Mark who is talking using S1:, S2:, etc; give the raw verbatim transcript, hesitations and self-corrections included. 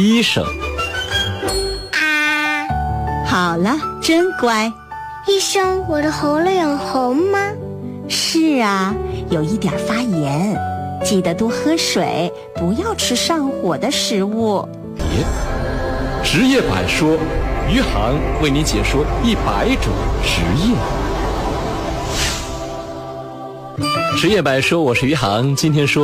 S1: 医生。
S2: 啊，
S3: 好了，真乖。
S2: 医生，我的喉咙有红吗？
S3: 是啊，有一点发炎，记得多喝水，不要吃上火的食物。
S1: 别，职业百说，余杭为你解说一百种职业。职业百说，我是余杭，今天说